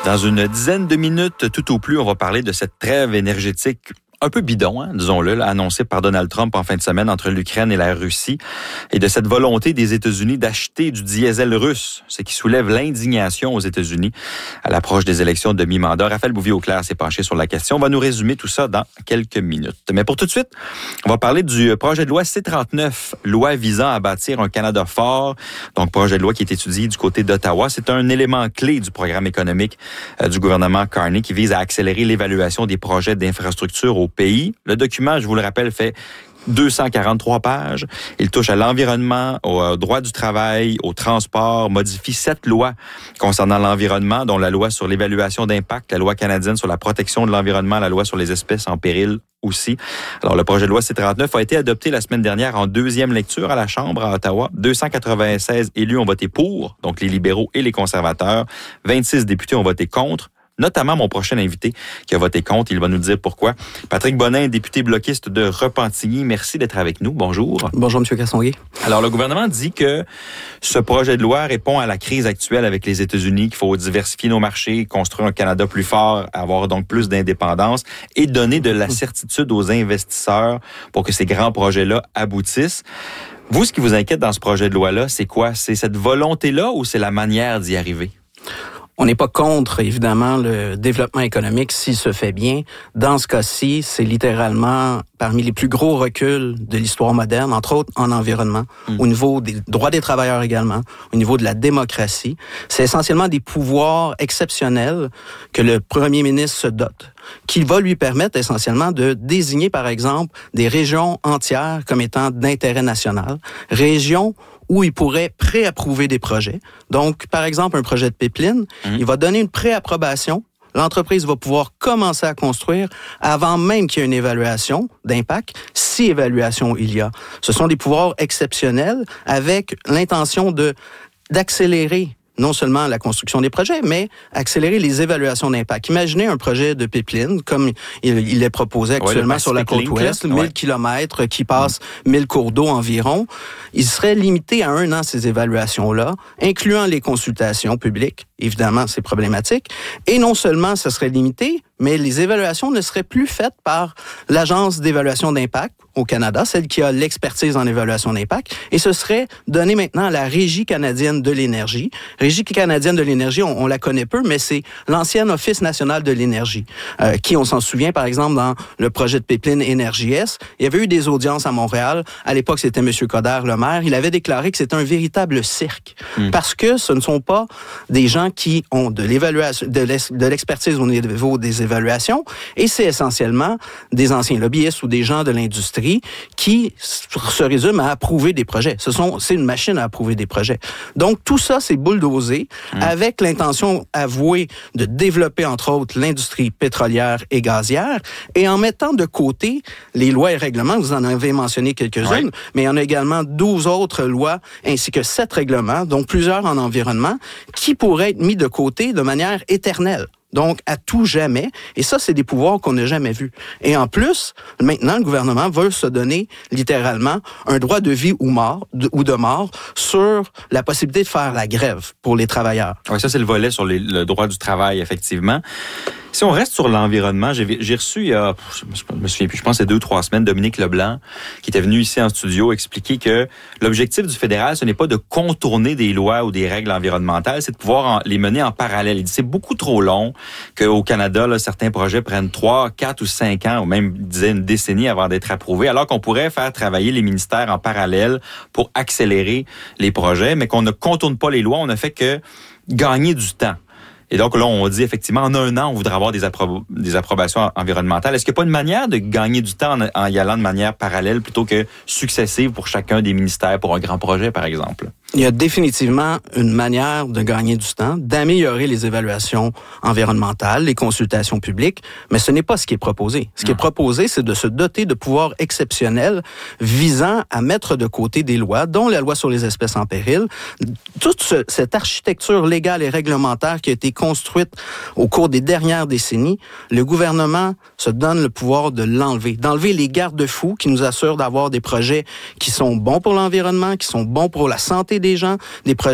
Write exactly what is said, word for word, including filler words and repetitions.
Dans une dizaine de minutes, tout au plus, on va parler de cette trêve énergétique un peu bidon, hein, disons-le, là, annoncée par Donald Trump en fin de semaine entre l'Ukraine et la Russie, et de cette volonté des États-Unis d'acheter du diesel russe, ce qui soulève l'indignation aux États-Unis à l'approche des élections de mi-mandat. Raphaël Bouvier-Auclair s'est penché sur la question. On va nous résumer tout ça dans quelques minutes. Mais pour tout de suite, on va parler du projet de loi C trente-neuf, loi visant à bâtir un Canada fort. Donc, projet de loi qui est étudié du côté d'Ottawa. C'est un élément clé du programme économique euh, du gouvernement Carney qui vise à accélérer l'évaluation des projets d'infrastructure au pays. Le document, je vous le rappelle, fait deux cent quarante-trois pages. Il touche à l'environnement, au droit du travail, au transport, modifie sept lois concernant l'environnement, dont la loi sur l'évaluation d'impact, la loi canadienne sur la protection de l'environnement, la loi sur les espèces en péril aussi. Alors, le projet de loi C trente-neuf a été adopté la semaine dernière en deuxième lecture à la Chambre à Ottawa. deux cent quatre-vingt-seize élus ont voté pour, donc les libéraux et les conservateurs. vingt-six députés ont voté contre, notamment mon prochain invité qui a voté contre. Il va nous dire pourquoi. Patrick Bonin, député bloquiste de Repentigny, merci d'être avec nous. Bonjour. Bonjour, M. Castonguay. Alors, le gouvernement dit que ce projet de loi répond à la crise actuelle avec les États-Unis, qu'il faut diversifier nos marchés, construire un Canada plus fort, avoir donc plus d'indépendance et donner de la certitude aux investisseurs pour que ces grands projets-là aboutissent. Vous, ce qui vous inquiète dans ce projet de loi-là, c'est quoi? C'est cette volonté-là ou c'est la manière d'y arriver? On n'est pas contre, évidemment, le développement économique s'il se fait bien. Dans ce cas-ci, c'est littéralement parmi les plus gros reculs de l'histoire moderne, entre autres en environnement, mmh. au niveau des droits des travailleurs également, au niveau de la démocratie. C'est essentiellement des pouvoirs exceptionnels que le premier ministre se dote, qui va lui permettre essentiellement de désigner, par exemple, des régions entières comme étant d'intérêt national, régions où il pourrait préapprouver des projets. Donc, par exemple, un projet de pipeline, mmh. il va donner une préapprobation. L'entreprise va pouvoir commencer à construire avant même qu'il y ait une évaluation d'impact, si évaluation il y a. Ce sont des pouvoirs exceptionnels avec l'intention de d'accélérer non seulement la construction des projets, mais accélérer les évaluations d'impact. Imaginez un projet de pipeline, comme il, il est proposé actuellement ouais, sur la côte ouest, mille ouais. kilomètres qui passe mmh. mille cours d'eau environ. Il serait limité à un an, ces évaluations-là, incluant les consultations publiques. Évidemment, c'est problématique. Et non seulement ça serait limité, mais les évaluations ne seraient plus faites par l'Agence d'évaluation d'impact au Canada, celle qui a l'expertise en évaluation d'impact, et ce serait donné maintenant à la Régie canadienne de l'énergie. Régie canadienne de l'énergie, on, on la connaît peu, mais c'est l'ancien Office national de l'énergie, euh, qui, on s'en souvient, par exemple, dans le projet de pipeline Énergie-Est, il y avait eu des audiences à Montréal. À l'époque, c'était M. Coderre, le maire. Il avait déclaré que c'était un véritable cirque, mmh. parce que ce ne sont pas des gens qui ont de l'évaluation, de, de l'expertise au niveau des évaluations, et c'est essentiellement des anciens lobbyistes ou des gens de l'industrie qui se résument à approuver des projets. Ce sont, c'est une machine à approuver des projets. Donc, tout ça, c'est bulldozé mmh. avec l'intention avouée de développer, entre autres, l'industrie pétrolière et gazière, et en mettant de côté les lois et règlements, vous en avez mentionné quelques-unes, oui. mais il y en a également douze autres lois, ainsi que sept règlements, dont plusieurs en environnement, qui pourraient être mis de côté de manière éternelle. Donc, à tout jamais. Et ça, c'est des pouvoirs qu'on n'a jamais vus. Et en plus, maintenant, le gouvernement veut se donner, littéralement, un droit de vie ou mort, de, ou de mort sur la possibilité de faire la grève pour les travailleurs. Oui, ça, c'est le volet sur les, le droit du travail, effectivement. Si on reste sur l'environnement, j'ai, j'ai reçu il y a, je me souviens plus, je pense c'est deux, trois semaines, Dominique Leblanc, qui était venu ici en studio expliquer que l'objectif du fédéral, ce n'est pas de contourner des lois ou des règles environnementales, c'est de pouvoir en, les mener en parallèle. Il dit c'est beaucoup trop long qu'au Canada, là, certains projets prennent trois, quatre ou cinq ans, ou même, il disait, une décennie avant d'être approuvés, alors qu'on pourrait faire travailler les ministères en parallèle pour accélérer les projets, mais qu'on ne contourne pas les lois, on ne fait que gagner du temps. Et donc là, on dit effectivement, en un an, on voudrait avoir des, appro- des approbations environnementales. Est-ce qu'il n'y a pas une manière de gagner du temps en, en y allant de manière parallèle plutôt que successive pour chacun des ministères pour un grand projet, par exemple? Il y a définitivement une manière de gagner du temps, d'améliorer les évaluations environnementales, les consultations publiques, mais ce n'est pas ce qui est proposé. Ce qui est proposé, c'est de se doter de pouvoirs exceptionnels visant à mettre de côté des lois, dont la loi sur les espèces en péril. Toute ce, cette architecture légale et réglementaire qui a été construite au cours des dernières décennies, le gouvernement se donne le pouvoir de l'enlever, d'enlever les garde-fous qui nous assurent d'avoir des projets qui sont bons pour l'environnement, qui sont bons pour la santé des gens, des projets